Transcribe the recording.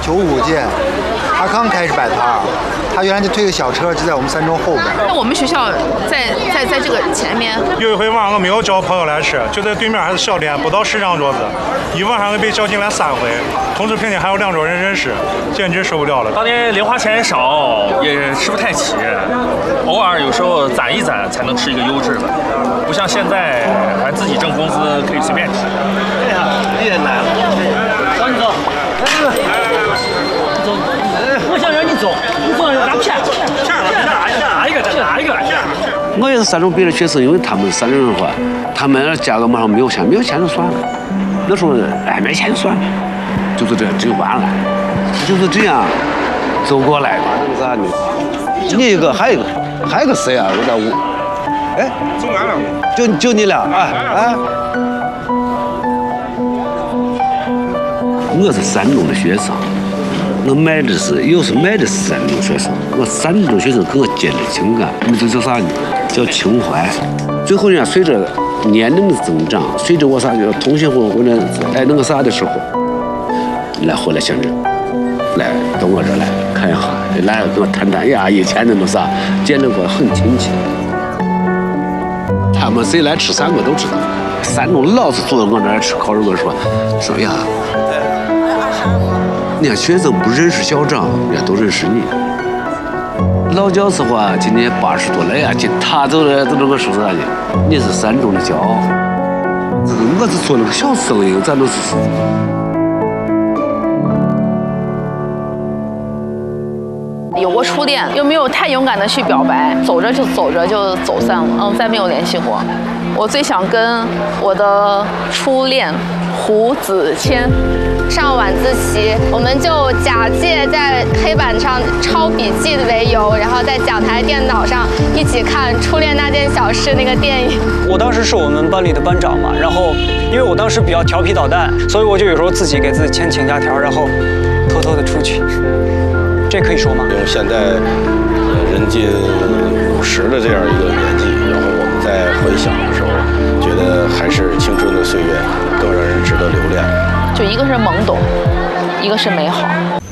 95届，他刚开始摆摊儿，他原来就推个小车，就在我们三中后边。 那我们学校在这个前面。 有一回晚上我没有叫朋友来吃，就在对面还是小店，不到10张桌子，一晚上被叫进来3回，同时并且还有2桌人认识，简直受不了了。 当年零花钱也少，也吃不太起，偶尔有时候攒一攒才能吃一个优质的，不像现在还自己挣工资可以随便吃。 哎呀，你也来了，走你走，来，走，我想让你走，你走要拿片，拿一个。 我也是三中毕业的学生，因为他们三中人话，他们价格马上没有钱就算了。那时候没钱就算了，就是这就完了，就是这样走过来的。啥的？你一个，还有一个谁啊？我在屋。哎，走完了。就你俩，哎。我是三中的学生。我买的是三中学生，我三中学生跟我建立情感，这叫啥呢？叫情怀。最后呢，随着年龄的增长，随着我啥叫同学会或者那个啥的时候，回来乡镇，来到我这儿来看一下，来跟我谈谈呀，以前那种啥，见着过很亲切。他们谁来吃饭我都知道，三中老是坐在我那儿吃烤肉，我说呀。人家学生不认识校长，人家都认识你。老教师话，今年80多了呀，他走了，都这个说啥呢？你是三中的骄傲。我是做了个小生意，咱都是。 有过初恋，又没有太勇敢的去表白，走着就走散了，再没有联系过。我最想跟我的初恋胡子谦。 上晚自习，我们就假借在黑板上抄笔记的为由，然后在讲台电脑上一起看《初恋那件小事》那个电影。 我当时是我们班里的班长嘛，然后因为我当时比较调皮捣蛋，所以我就有时候自己给自己签请假条，然后偷偷的出去。这可以说吗？ 因为现在人近50的这样一个年纪，然后我们在回想的时候，觉得还是青春的岁月更让人值得留恋。 就一个是懵懂，一个是美好。